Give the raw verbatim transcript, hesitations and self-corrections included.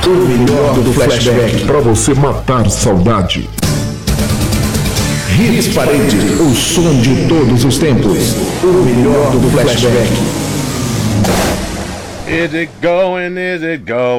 O melhor do flashback pra você matar saudade. Hits Parade, o som de todos os tempos. O melhor do flashback. Is it going? Is it going?